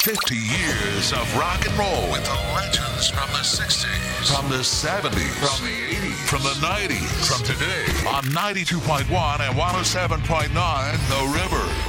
50 years of rock and roll with the legends from the 60s, from the 70s, from the 80s, from the 90s, from today on 92.1 and 107.9 The River.